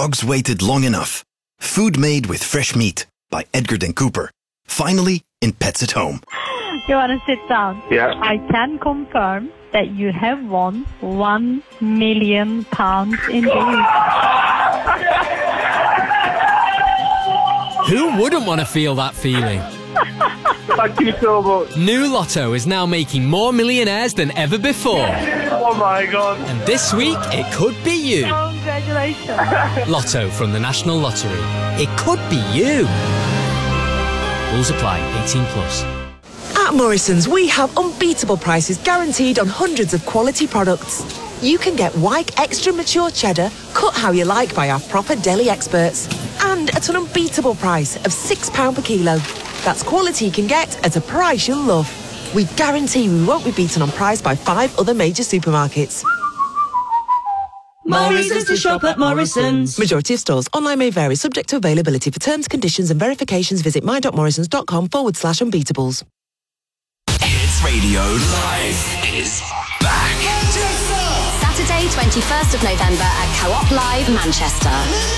dogs waited long enough. Food made with fresh meat by Edgard & Cooper. Finally in Pets at Home. You want to sit down? Yeah. I can confirm that you have won £1 million indeed. Who wouldn't want to feel that feeling? Thank you so much. New Lotto is now making more millionaires than ever before. Oh my God. And this week, it could be you. Congratulations. Lotto from the National Lottery. It could be you. Rules apply. 18 plus. At Morrison's, we have unbeatable prices guaranteed on hundreds of quality products. You can get Wyke Extra Mature Cheddar, cut how you like by our proper deli experts. And at an unbeatable price of £6 per kilo. That's quality you can get at a price you'll love. We guarantee we won't be beaten on price by 5 other major supermarkets. More reasons to shop at Morrison's. Majority of stores. Online may vary, subject to availability. For terms, conditions and verifications, visit my.morrisons.com/unbeatables. Hits Radio Live is back. Saturday, 21st of November at Co-op Live, Manchester.